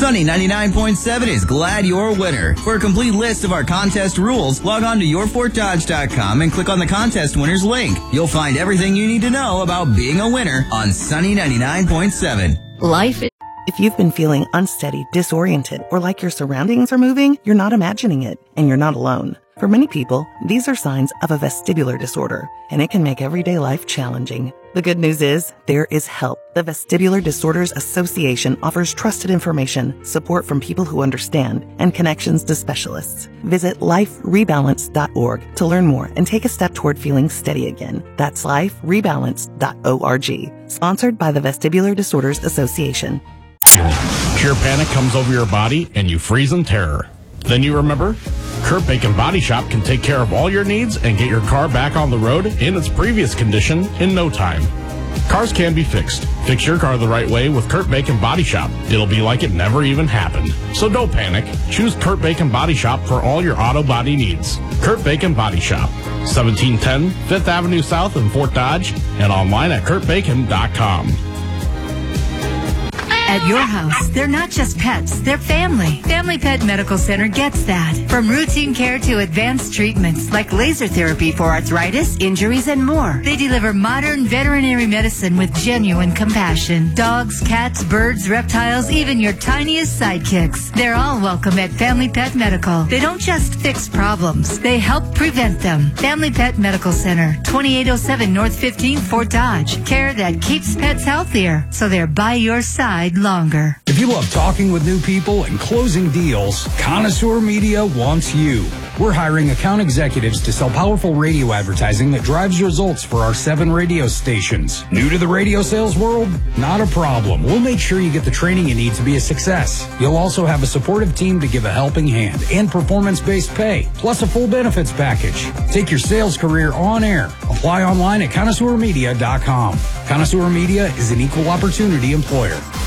Sunny 99.7 is glad you're a winner. For a complete list of our contest rules, log on to yourfortdodge.com and click on the contest winners link. You'll find everything you need to know about being a winner on Sunny 99.7. If you've been feeling unsteady, disoriented, or like your surroundings are moving, you're not imagining it, and you're not alone. For many people, these are signs of a vestibular disorder, and it can make everyday life challenging. The good news is, there is help. The Vestibular Disorders Association offers trusted information, support from people who understand, and connections to specialists. Visit liferebalance.org to learn more and take a step toward feeling steady again. That's liferebalance.org. Sponsored by the Vestibular Disorders Association. Pure panic comes over your body and you freeze in terror. Then you remember? Kurt Bacon Body Shop can take care of all your needs and get your car back on the road in its previous condition in no time. Cars can be fixed. Fix your car the right way with Kurt Bacon Body Shop. It'll be like it never even happened. So don't panic. Choose Kurt Bacon Body Shop for all your auto body needs. Kurt Bacon Body Shop, 1710 5th Avenue South in Fort Dodge, and online at kurtbacon.com. At your house, they're not just pets, they're family. Family Pet Medical Center gets that. From routine care to advanced treatments like laser therapy for arthritis, injuries, and more. They deliver modern veterinary medicine with genuine compassion. Dogs, cats, birds, reptiles, even your tiniest sidekicks. They're all welcome at Family Pet Medical. They don't just fix problems, they help prevent them. Family Pet Medical Center, 2807 North 15th, Fort Dodge. Care that keeps pets healthier, so they're by your side longer. If you love talking with new people and closing deals, Connoisseur Media wants you. We're hiring account executives to sell powerful radio advertising that drives results for our 7 radio stations. New to the radio sales world? Not a problem. We'll make sure you get the training you need to be a success. You'll also have a supportive team to give a helping hand and performance-based pay, plus a full benefits package. Take your sales career on air. Apply online at connoisseurmedia.com. Connoisseur Media is an equal opportunity employer.